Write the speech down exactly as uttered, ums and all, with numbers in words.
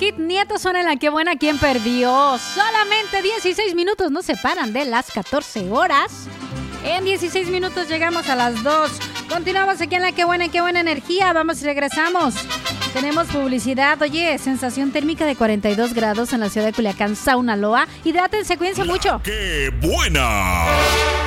Kid Nieto son en la que buena quien perdió. Solamente dieciséis minutos nos separan de las catorce horas. En dieciséis minutos llegamos a las dos. Continuamos aquí en la que buena, qué buena energía. Vamos y regresamos. Tenemos publicidad. Oye, sensación térmica de cuarenta y dos grados en la ciudad de Culiacán, Saunaloa. Hidrátense, cuídense mucho. ¡Qué buena!